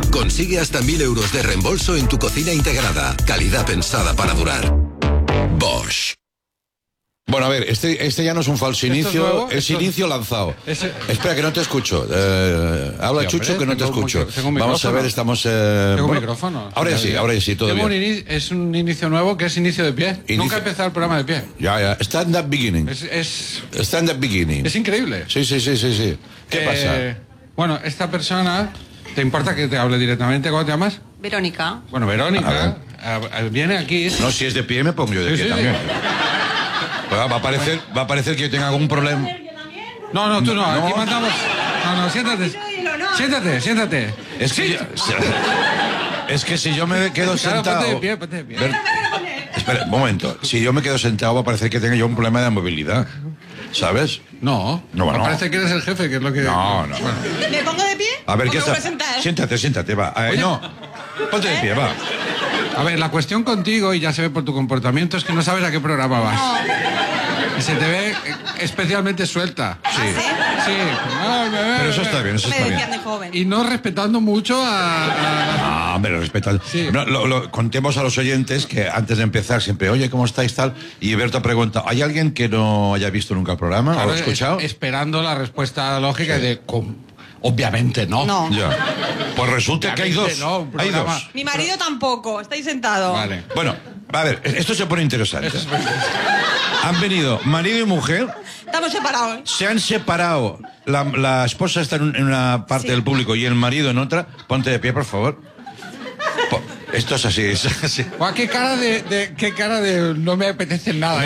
Consigue hasta 1.000 euros de reembolso en tu cocina integrada. Calidad pensada para durar. Bosch. Bueno, a ver, este ya no es un falso inicio, nuevo? es inicio lanzado. Espera, que no te escucho. Habla, Sí, Chucho, que no te escucho. tengo Vamos a ver, estamos... Tengo un micrófono. Ahora sí, todo Tengo bien. es un inicio nuevo que es inicio de pie. Nunca he empezado el programa de pie. Ya. Stand up beginning. Stand up beginning. Es increíble. Sí. ¿Qué pasa? Bueno, esta persona... ¿Te importa que te hable directamente? ¿Cómo te llamas? Verónica. Bueno, Verónica viene aquí... No, si es de pie me pongo yo de pie también. Pues va a parecer que yo tenga algún problema. No, tú no. Aquí mandamos... No, siéntate. Siéntate. Es que, es que si yo me quedo sentado... Ponte de pie. Espera, un momento. Si yo me quedo sentado va a parecer que tenga yo un problema de movilidad. ¿Sabes? No. Me parece que eres el jefe, que es lo que... No. Bueno. ¿Me pongo de pie? A ver, ¿qué está? Siéntate, va. No, ponte de pie, va. A ver, la cuestión contigo, y ya se ve por tu comportamiento, es que no sabes a qué programa vas. No. Y se te ve especialmente suelta. Sí. Sí. Pero eso está bien, Me decían de joven. Y no respetando mucho a... Ah, hombre, respeta. Sí. No, contemos a los oyentes que antes de empezar siempre, oye, ¿cómo estáis tal? Y Berto pregunta, ¿hay alguien que no haya visto nunca el programa? Claro, ¿O lo ha escuchado? esperando la respuesta lógica de... Obviamente no. No. Ya. Pues resulta que hay dos. Obviamente no, un Hay programa- dos. Mi marido tampoco. Estáis sentado. Vale. Bueno, a ver, esto se pone interesante. Han venido marido y mujer, Estamos separados. se han separado. La esposa está en una parte del público y el marido en otra. Ponte de pie, por favor. Esto es así, es así. Guau, qué cara de no me apetece nada.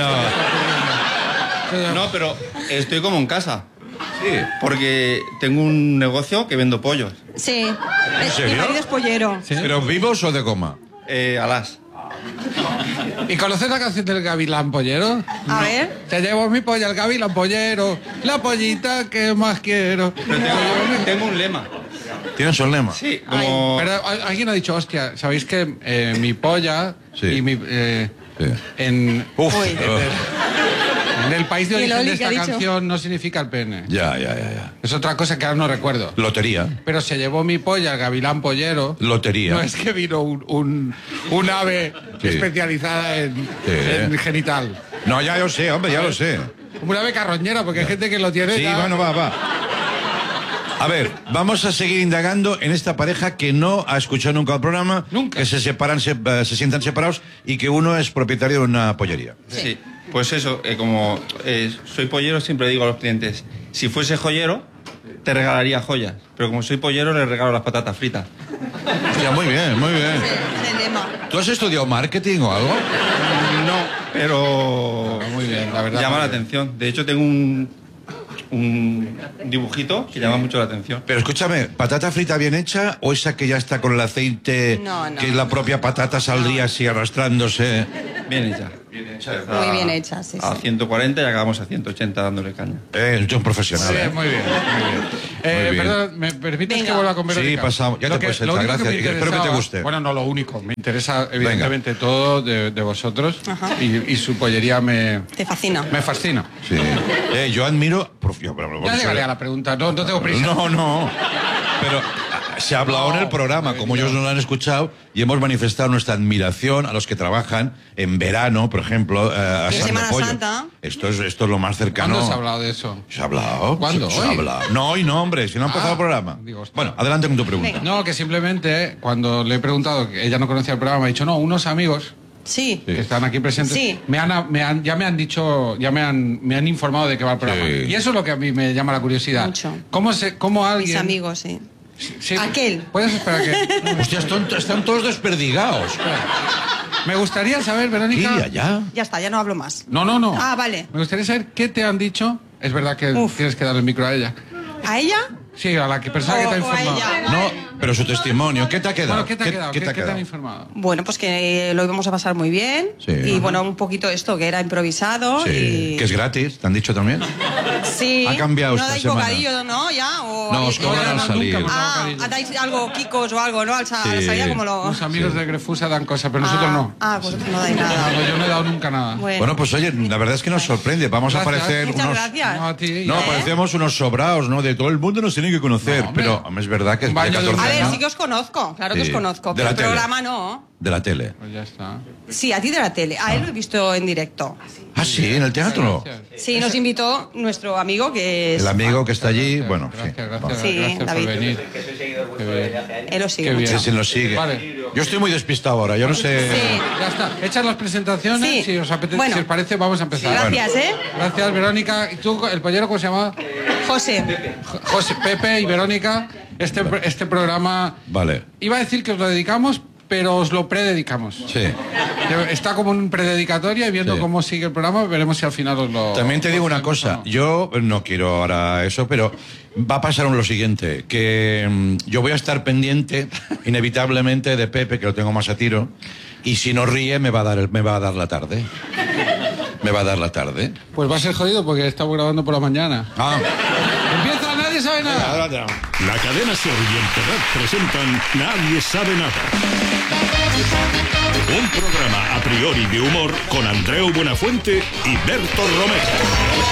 No, pero estoy como en casa. Sí. Porque tengo un negocio que vendo pollos. Sí. ¿En serio? Mi marido es pollero. ¿Pero vivos o de goma? Alas. ¿Y conoces la canción del Gavilán Pollero? A ver. Te llevo mi polla al Gavilán Pollero, la pollita que más quiero. Pero tengo un lema. ¿Tienes un lema? Sí, como... Pero alguien ha dicho, hostia, ¿sabéis que mi polla Sí. y mi... Sí. En Uy. el país de ¿Y el origen Oli de qué ha esta dicho? canción no significa el pene. Ya. Es otra cosa que ahora no recuerdo. Lotería. Pero se llevó mi polla al Gavilán Pollero. Lotería. No es que vino un ave Sí. especializada en genital. No, ya lo sé, hombre, ya lo sé. Como una ave carroñera, porque hay gente que lo tiene... Sí, ya- bueno, va. A ver, vamos a seguir indagando en esta pareja que no ha escuchado nunca el programa. Nunca. Que se separan, se sientan separados y que uno es propietario de una pollería. Sí, pues eso, como soy pollero, siempre digo a los clientes, si fuese joyero, te regalaría joyas, pero como soy pollero, le regalo las patatas fritas. Hostia, muy bien. Es el lema. ¿Tú has estudiado marketing o algo? No, pero Muy bien, la verdad. llama la muy bien. atención. De hecho, tengo un dibujito que llama mucho la atención. Pero escúchame, ¿patata frita bien hecha o esa que ya está con el aceite, No. que la propia patata saldría así arrastrándose? Bien hecha. Muy bien hecha, sí. A 140 y acabamos a 180 dándole caña. Yo un profesional, Sí, ¿eh? muy bien. Muy bien. Perdón, ¿me permites Venga. que vuelva con Verónica? Sí, pasamos. Ya te puedes sentar, único gracias. me Espero que te interesaba- guste. Bueno, no lo único. Me interesa, evidentemente, todo de vosotros. Ajá. Y su pollería me Te fascina. fascina. Sí. Yo admiro... Ya llegaré a la pregunta. No tengo prisa. No. Pero se ha hablado en el programa, como ellos no lo han escuchado, y hemos manifestado nuestra admiración a los que trabajan en verano, por ejemplo, asando Semana pollo. Santa. Esto es lo más cercano. ¿Cuándo se ha hablado de eso? ¿Se ha hablado? ¿Cuándo? Se ha ¿Hoy? hablado. No, hoy no, hombre, si no ha empezado el programa. digo, hostia. Bueno, adelante con tu pregunta. Venga. No, que simplemente cuando le he preguntado, que ella no conocía el programa, me ha dicho, no, unos amigos Sí. que están aquí presentes, Sí. ya me han dicho, me han informado de qué va el programa. Sí. Y eso es lo que a mí me llama la curiosidad. Mucho. ¿Cómo alguien... Mis amigos, sí. Sí, Aquel. ¿Puedes esperar que...? Hostia, están todos desperdigados. Me gustaría saber, Verónica... Sí, allá. Ya está, ya no hablo más. No. Ah, vale. Me gustaría saber qué te han dicho. Es verdad que Uf. tienes que dar el micro a ella. ¿A ella? Sí, a la persona que te ha O a informado. ella. No, pero su testimonio, ¿qué te ha quedado? Bueno, ¿qué te ha quedado? ¿Qué te ha ¿Qué te han quedado? informado? Bueno, pues que lo íbamos a pasar muy bien. Sí. Y Ajá. bueno, un poquito esto, que era improvisado. Sí, y... que es gratis, ¿te han dicho también? Sí. Ha cambiado ¿No esta dais semana. bocadillo, no? ¿Ya? ¿O No, habéis- os cobran al nunca salir. hemos dado Ah, bocadillo. dais algo, kikos o algo, ¿no? A la Sí. salida, como lo... Los amigos de Grefusa dan cosas, pero nosotros no. Ah, vosotros no dais nada. No, yo no he dado nunca nada. Bueno, pues oye, la verdad es que nos sorprende. Vamos Gracias. a parecer Muchas unos... gracias. No, a ti. No, ¿Eh? parecemos unos sobraos, ¿no? De todo el mundo nos tiene que conocer. No, hombre. pero hombre, es verdad que Un baño de un A ver, ver, sí que os conozco, claro que Sí. os conozco, De pero la el tele. programa no. De la tele. Pues ya está. Sí, a ti de la tele. A él lo he visto en directo. Ah, sí, en el teatro. Gracias. Sí, nos invitó nuestro amigo que es... El amigo que está allí, bueno, Gracias, sí. gracias, Sí, gracias David. por venir. Qué bien. Él lo sigue Qué bien. mucho. Sí, nos sigue. Vale. Yo estoy muy despistado ahora, yo no sé... Sí. Ya está. Hechas las presentaciones, Sí. si os apetece, Bueno. si os parece, vamos a empezar. Gracias, Bueno. Gracias, Verónica. ¿Y tú, el pollero, cómo se llama? José. José, Pepe y Verónica. Este programa, Vale, iba a decir que os lo dedicamos, pero os lo prededicamos. sí. Está como un prededicatorio y viendo Sí. cómo sigue el programa, veremos si al final os lo... También te digo una cosa, yo no quiero ahora eso, pero va a pasar lo siguiente, que yo voy a estar pendiente inevitablemente de Pepe, que lo tengo más a tiro, y si no ríe me va a dar la tarde. Me va a dar la tarde. Pues va a ser jodido porque estamos grabando por la mañana. Ah, ¡Empieza! ¡Nadie sabe nada! La cadena Ser y el Terrat presentan Nadie sabe nada. Un programa a priori de humor con Andreu Buenafuente y Berto Romero.